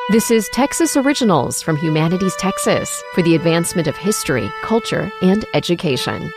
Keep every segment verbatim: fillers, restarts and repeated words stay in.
This is Texas Originals from Humanities Texas for the advancement of history, culture, and education.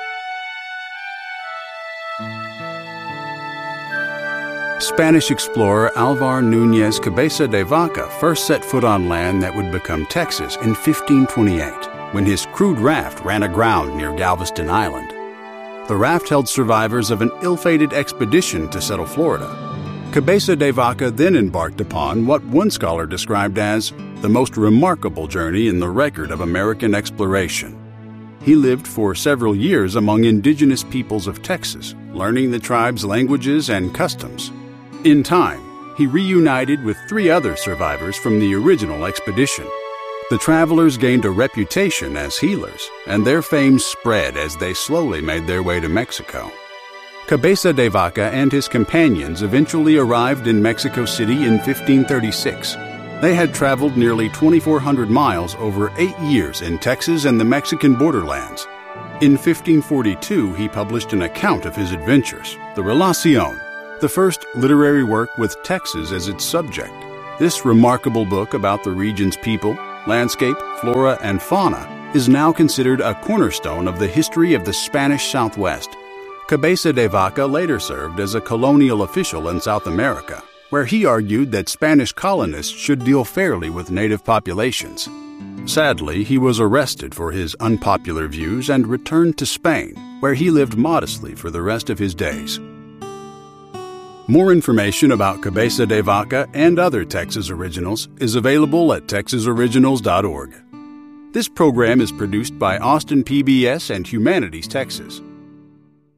Spanish explorer Alvar Núñez Cabeza de Vaca first set foot on land that would become Texas in fifteen twenty-eight, when his crude raft ran aground near Galveston Island. The raft held survivors of an ill-fated expedition to settle Florida. Cabeza de Vaca then embarked upon what one scholar described as the most remarkable journey in the record of American exploration. He lived for several years among indigenous peoples of Texas, learning the tribe's languages and customs. In time, he reunited with three other survivors from the original expedition. The travelers gained a reputation as healers, and their fame spread as they slowly made their way to Mexico. Cabeza de Vaca and his companions eventually arrived in Mexico City in fifteen thirty-six. They had traveled nearly twenty-four hundred miles over eight years in Texas and the Mexican borderlands. In fifteen forty-two, he published an account of his adventures, the Relación, the first literary work with Texas as its subject. This remarkable book about the region's people, landscape, flora, and fauna is now considered a cornerstone of the history of the Spanish Southwest. Cabeza de Vaca later served as a colonial official in South America, where he argued that Spanish colonists should deal fairly with native populations. Sadly, he was arrested for his unpopular views and returned to Spain, where he lived modestly for the rest of his days. More information about Cabeza de Vaca and other Texas Originals is available at texas originals dot org. This program is produced by Austin P B S and Humanities Texas.